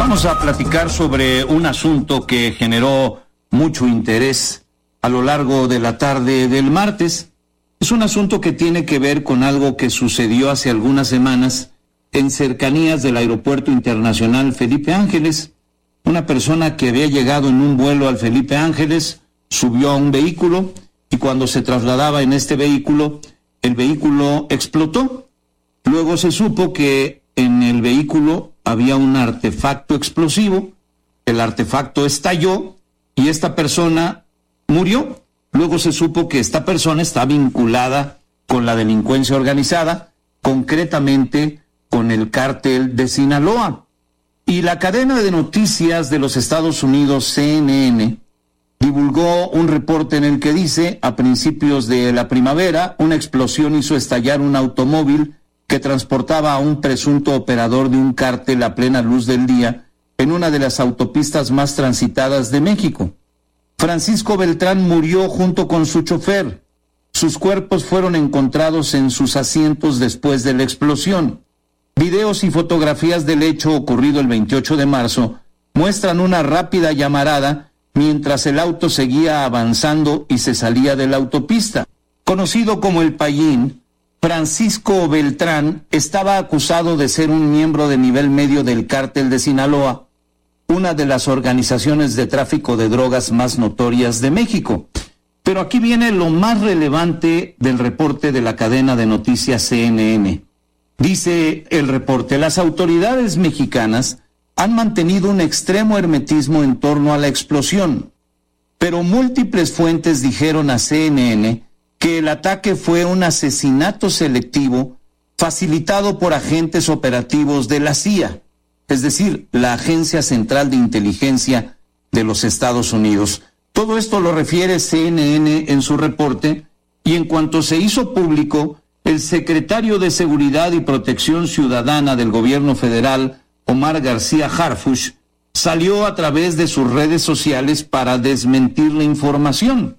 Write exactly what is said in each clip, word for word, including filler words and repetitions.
Vamos a platicar sobre un asunto que generó mucho interés a lo largo de la tarde del martes. Es un asunto que tiene que ver con algo que sucedió hace algunas semanas en cercanías del Aeropuerto Internacional Felipe Ángeles. Una persona que había llegado en un vuelo al Felipe Ángeles subió a un vehículo y cuando se trasladaba en este vehículo, el vehículo explotó. Luego se supo que en el vehículo había un artefacto explosivo, el artefacto estalló y esta persona murió. Luego se supo que esta persona está vinculada con la delincuencia organizada, concretamente con el cártel de Sinaloa. Y la cadena de noticias de los Estados Unidos, C N N, divulgó un reporte en el que dice, a principios de la primavera, una explosión hizo estallar un automóvil que transportaba a un presunto operador de un cártel a plena luz del día en una de las autopistas más transitadas de México. Francisco Beltrán murió junto con su chofer. Sus cuerpos fueron encontrados en sus asientos después de la explosión. Videos y fotografías del hecho ocurrido el veintiocho de marzo muestran una rápida llamarada mientras el auto seguía avanzando y se salía de la autopista. Conocido como el Payín, Francisco Beltrán estaba acusado de ser un miembro de nivel medio del cártel de Sinaloa, una de las organizaciones de tráfico de drogas más notorias de México. Pero aquí viene lo más relevante del reporte de la cadena de noticias C N N. Dice el reporte, las autoridades mexicanas han mantenido un extremo hermetismo en torno a la explosión, pero múltiples fuentes dijeron a C N N que el ataque fue un asesinato selectivo facilitado por agentes operativos de la C I A, es decir, la Agencia Central de Inteligencia de los Estados Unidos. Todo esto lo refiere C N N en su reporte, y en cuanto se hizo público, el secretario de Seguridad y Protección Ciudadana del gobierno federal, Omar García Harfuch, salió a través de sus redes sociales para desmentir la información.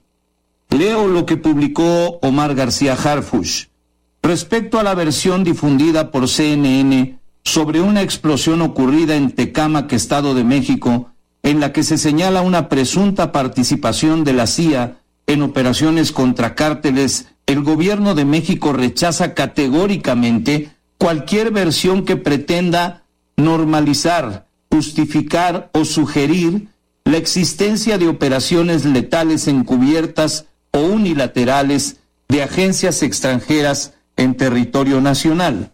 Leo lo que publicó Omar García Harfuch. Respecto a la versión difundida por C N N sobre una explosión ocurrida en Tecámac, Estado de México, en la que se señala una presunta participación de la C I A en operaciones contra cárteles, el gobierno de México rechaza categóricamente cualquier versión que pretenda normalizar, justificar o sugerir la existencia de operaciones letales encubiertas o unilaterales de agencias extranjeras en territorio nacional.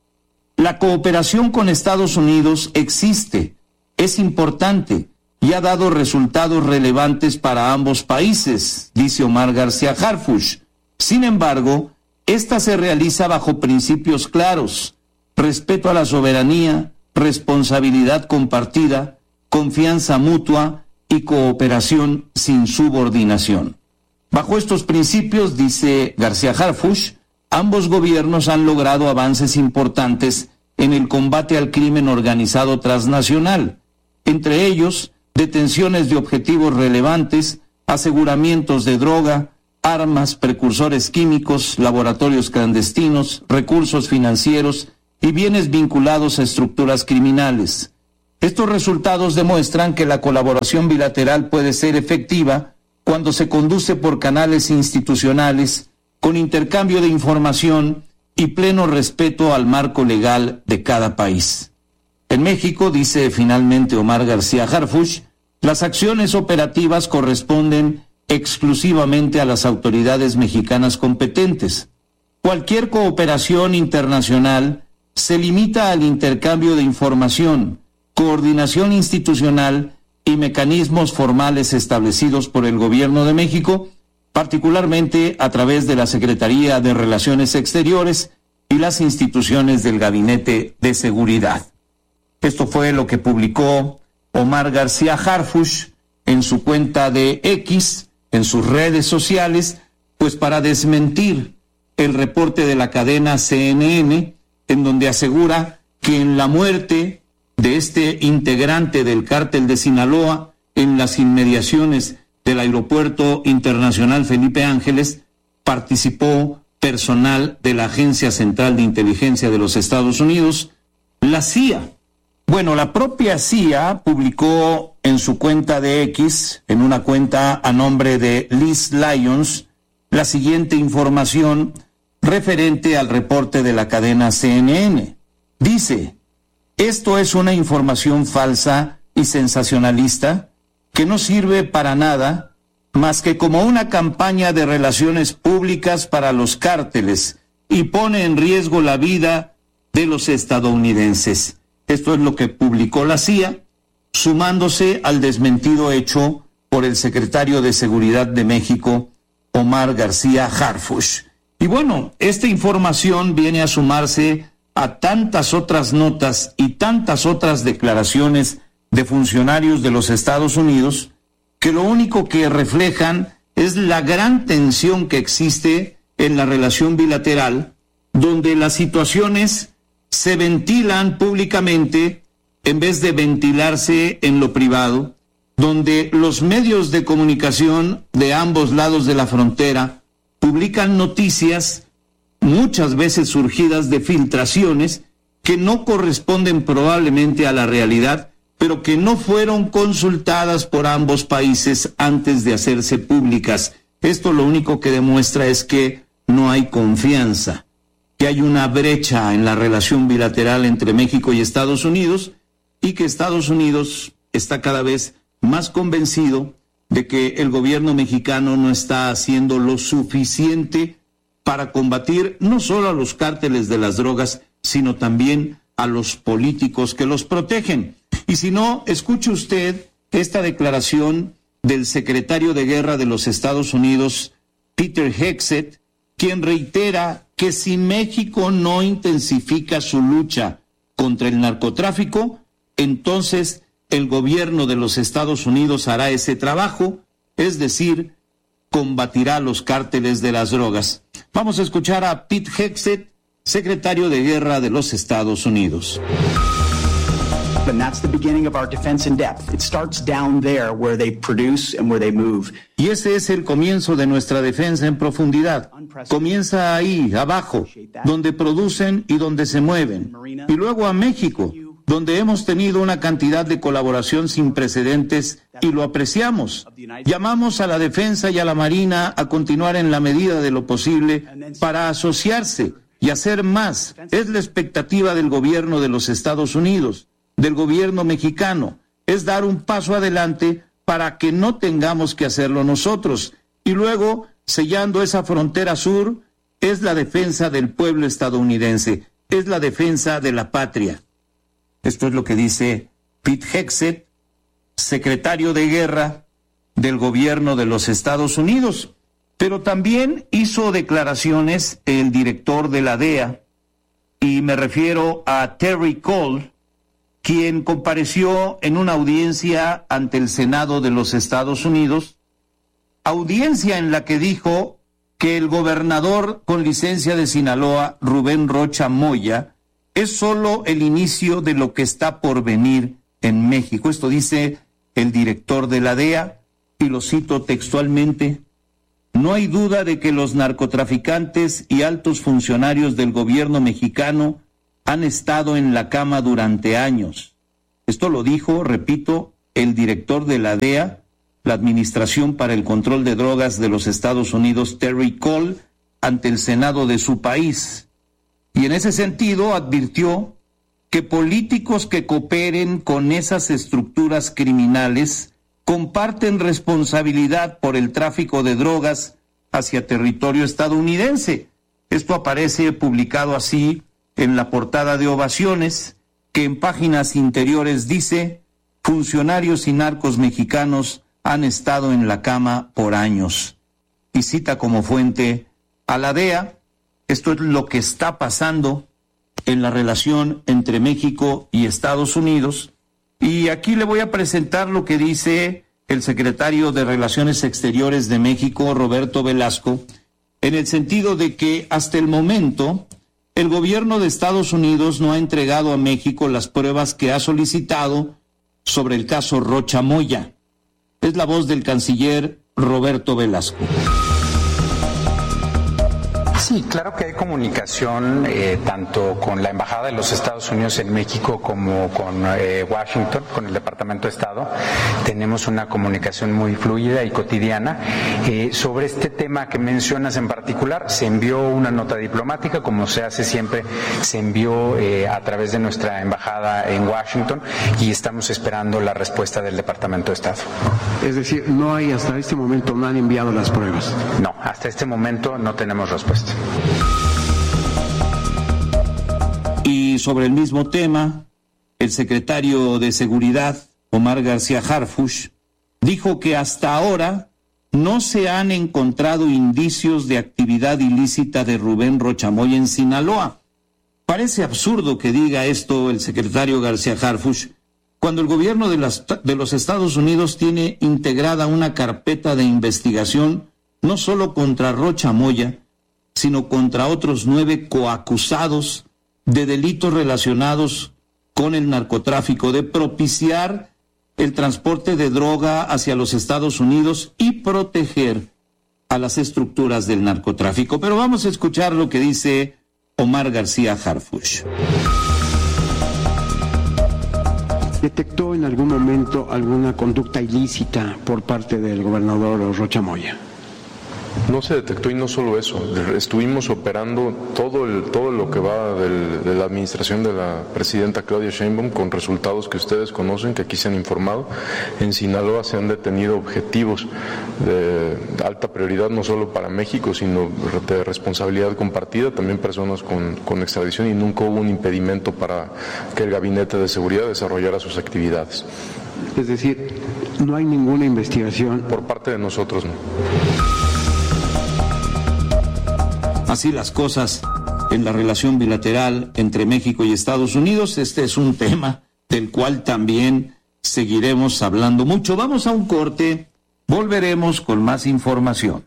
La cooperación con Estados Unidos existe, es importante y ha dado resultados relevantes para ambos países, dice Omar García Harfuch. Sin embargo, esta se realiza bajo principios claros: respeto a la soberanía, responsabilidad compartida, confianza mutua y cooperación sin subordinación. Bajo estos principios, dice García Harfuch, ambos gobiernos han logrado avances importantes en el combate al crimen organizado transnacional, entre ellos detenciones de objetivos relevantes, aseguramientos de droga, armas, precursores químicos, laboratorios clandestinos, recursos financieros y bienes vinculados a estructuras criminales. Estos resultados demuestran que la colaboración bilateral puede ser efectiva cuando se conduce por canales institucionales, con intercambio de información y pleno respeto al marco legal de cada país. En México, dice finalmente Omar García Harfuch, las acciones operativas corresponden exclusivamente a las autoridades mexicanas competentes. Cualquier cooperación internacional se limita al intercambio de información, coordinación institucional y mecanismos formales establecidos por el Gobierno de México, particularmente a través de la Secretaría de Relaciones Exteriores y las instituciones del Gabinete de Seguridad. Esto fue lo que publicó Omar García Harfuch en su cuenta de X, en sus redes sociales, pues para desmentir el reporte de la cadena C N N, en donde asegura que en la muerte de este integrante del cártel de Sinaloa en las inmediaciones del Aeropuerto Internacional Felipe Ángeles participó personal de la Agencia Central de Inteligencia de los Estados Unidos, la C I A. Bueno, la propia C I A publicó en su cuenta de X, en una cuenta a nombre de Liz Lyons, la siguiente información referente al reporte de la cadena C N N. Dice: esto es una información falsa y sensacionalista que no sirve para nada más que como una campaña de relaciones públicas para los cárteles y pone en riesgo la vida de los estadounidenses. Esto es lo que publicó la C I A, sumándose al desmentido hecho por el secretario de Seguridad de México, Omar García Harfuch. Y bueno, esta información viene a sumarse a tantas otras notas y tantas otras declaraciones de funcionarios de los Estados Unidos que lo único que reflejan es la gran tensión que existe en la relación bilateral, donde las situaciones se ventilan públicamente en vez de ventilarse en lo privado, donde los medios de comunicación de ambos lados de la frontera publican noticias muchas veces surgidas de filtraciones que no corresponden probablemente a la realidad, pero que no fueron consultadas por ambos países antes de hacerse públicas. Esto lo único que demuestra es que no hay confianza, que hay una brecha en la relación bilateral entre México y Estados Unidos, y que Estados Unidos está cada vez más convencido de que el gobierno mexicano no está haciendo lo suficiente para combatir no solo a los cárteles de las drogas, sino también a los políticos que los protegen. Y si no, escuche usted esta declaración del secretario de Guerra de los Estados Unidos, Peter Hegseth, quien reitera que si México no intensifica su lucha contra el narcotráfico, entonces el gobierno de los Estados Unidos hará ese trabajo, es decir, combatirá los cárteles de las drogas. Vamos a escuchar a Pete Hegseth, secretario de Guerra de los Estados Unidos. And that's the beginning of our defense in depth. It starts down there where they produce and where they move. Y ese es el comienzo de nuestra defensa en profundidad. Comienza ahí, abajo, donde producen y donde se mueven. Y luego a México, donde hemos tenido una cantidad de colaboración sin precedentes y lo apreciamos. Llamamos a la defensa y a la Marina a continuar en la medida de lo posible para asociarse y hacer más. Es la expectativa del gobierno de los Estados Unidos, del gobierno mexicano, es dar un paso adelante para que no tengamos que hacerlo nosotros. Y luego, sellando esa frontera sur, es la defensa del pueblo estadounidense, es la defensa de la patria. Esto es lo que dice Pete Hegseth, secretario de Guerra del gobierno de los Estados Unidos. Pero también hizo declaraciones el director de la D E A, y me refiero a Terry Cole, quien compareció en una audiencia ante el Senado de los Estados Unidos, audiencia en la que dijo que el gobernador con licencia de Sinaloa, Rubén Rocha Moya, es solo el inicio de lo que está por venir en México. Esto dice el director de la D E A, y lo cito textualmente: no hay duda de que los narcotraficantes y altos funcionarios del gobierno mexicano han estado en la cama durante años. Esto lo dijo, repito, el director de la D E A, la Administración para el Control de Drogas de los Estados Unidos, Terry Cole, ante el Senado de su país. Y en ese sentido advirtió que políticos que cooperen con esas estructuras criminales comparten responsabilidad por el tráfico de drogas hacia territorio estadounidense. Esto aparece publicado así en la portada de Ovaciones, que en páginas interiores dice: funcionarios y narcos mexicanos han estado en la cama por años. Y cita como fuente a la D E A. Esto es lo que está pasando en la relación entre México y Estados Unidos. Y aquí le voy a presentar lo que dice el secretario de Relaciones Exteriores de México, Roberto Velasco, en el sentido de que hasta el momento el gobierno de Estados Unidos no ha entregado a México las pruebas que ha solicitado sobre el caso Rocha Moya. Es la voz del canciller Roberto Velasco. Sí, claro que hay comunicación eh, tanto con la Embajada de los Estados Unidos en México como con eh, Washington, con el Departamento de Estado. Tenemos una comunicación muy fluida y cotidiana. Eh, sobre este tema que mencionas en particular, se envió una nota diplomática, como se hace siempre, se envió eh, a través de nuestra Embajada en Washington y estamos esperando la respuesta del Departamento de Estado. Es decir, no hay hasta este momento, no han enviado las pruebas. No, hasta este momento no tenemos respuesta. Y sobre el mismo tema, el secretario de Seguridad, Omar García Harfuch, dijo que hasta ahora no se han encontrado indicios de actividad ilícita de Rubén Rocha Moya en Sinaloa. Parece absurdo que diga esto el secretario García Harfuch, cuando el gobierno de, las, de los Estados Unidos tiene integrada una carpeta de investigación no solo contra Rocha Moya, sino contra otros nueve coacusados de delitos relacionados con el narcotráfico, de propiciar el transporte de droga hacia los Estados Unidos y proteger a las estructuras del narcotráfico. Pero vamos a escuchar lo que dice Omar García Harfuch. ¿Detectó en algún momento alguna conducta ilícita por parte del gobernador Rocha Moya? No se detectó, y no solo eso, estuvimos operando todo el, todo lo que va del, de la administración de la presidenta Claudia Sheinbaum con resultados que ustedes conocen, que aquí se han informado. En Sinaloa se han detenido objetivos de alta prioridad, no solo para México, sino de responsabilidad compartida, también personas con, con extradición, y nunca hubo un impedimento para que el Gabinete de Seguridad desarrollara sus actividades. Es decir, no hay ninguna investigación. Por parte de nosotros, no. Así las cosas en la relación bilateral entre México y Estados Unidos. Este es un tema del cual también seguiremos hablando mucho. Vamos a un corte, volveremos con más información.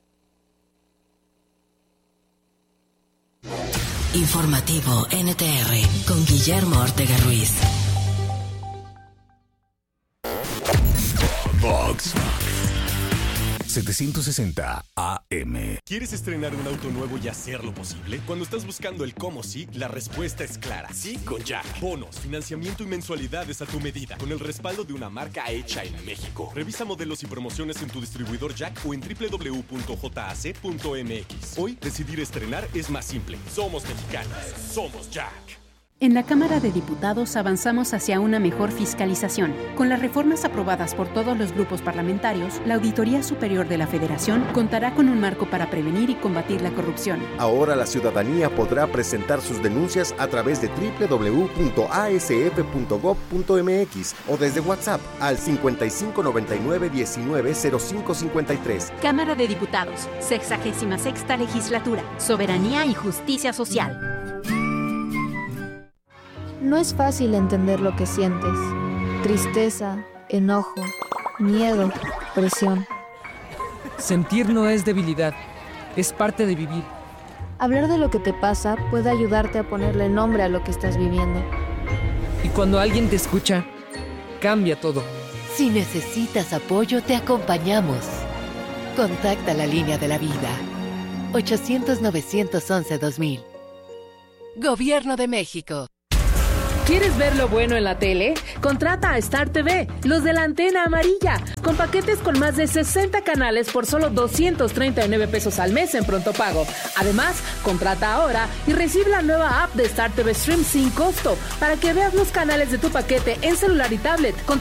Informativo N T R con Guillermo Ortega Ruiz. Vox setecientos sesenta A M. ¿Quieres estrenar un auto nuevo y hacerlo posible? Cuando estás buscando el cómo sí, la respuesta es clara. Sí con Jack. Bonos, financiamiento y mensualidades a tu medida, con el respaldo de una marca hecha en México. Revisa modelos y promociones en tu distribuidor Jack o en doble u doble u doble u punto jac punto m x. Hoy, decidir estrenar es más simple. Somos mexicanos. Somos Jack. En la Cámara de Diputados avanzamos hacia una mejor fiscalización. Con las reformas aprobadas por todos los grupos parlamentarios, la Auditoría Superior de la Federación contará con un marco para prevenir y combatir la corrupción. Ahora la ciudadanía podrá presentar sus denuncias a través de doble u doble u doble u punto a s f punto gob punto m x o desde WhatsApp al cincuenta y cinco noventa y nueve diecinueve cero cinco cincuenta y tres. Cámara de Diputados, sexagésima sexta Legislatura, Soberanía y Justicia Social. No es fácil entender lo que sientes. Tristeza, enojo, miedo, presión. Sentir no es debilidad, es parte de vivir. Hablar de lo que te pasa puede ayudarte a ponerle nombre a lo que estás viviendo. Y cuando alguien te escucha, cambia todo. Si necesitas apoyo, te acompañamos. Contacta la línea de la vida. ochocientos, novecientos once, dos mil. Gobierno de México. ¿Quieres ver lo bueno en la tele? Contrata a Star T V, los de la antena amarilla, con paquetes con más de sesenta canales por solo doscientos treinta y nueve pesos al mes en pronto pago. Además, contrata ahora y recibe la nueva app de Star T V Stream sin costo para que veas los canales de tu paquete en celular y tablet con